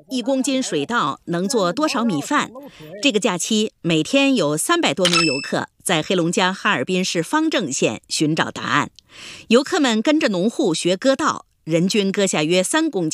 1公斤水稻能做多少米饭？这个假期每天有300多名游客在黑龙江哈尔滨市方正县寻找答案。游客们跟着农户学割稻，人均割下约3公斤。